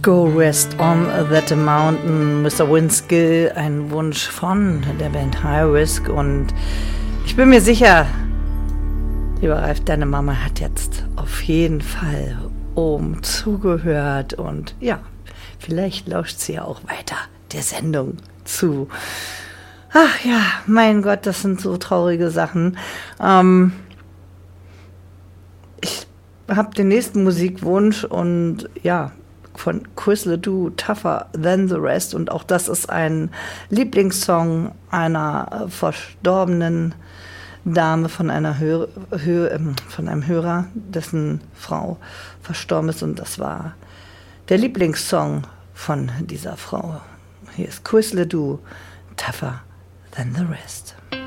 Go Rest on That Mountain, Mr. Winskill, ein Wunsch von der Band High Risk. Und ich bin mir sicher, lieber Ralf, deine Mama hat jetzt auf jeden Fall oben zugehört. Und ja, vielleicht lauscht sie ja auch weiter der Sendung zu. Ach ja, mein Gott, das sind so traurige Sachen. Ich habe den nächsten Musikwunsch und ja, von Chris Ledoux, Tougher Than the Rest. Und auch das ist ein Lieblingssong einer verstorbenen Dame, von einem Hörer, dessen Frau verstorben ist. Und das war der Lieblingssong von dieser Frau. Hier ist Chris Ledoux, Tougher Than the Rest.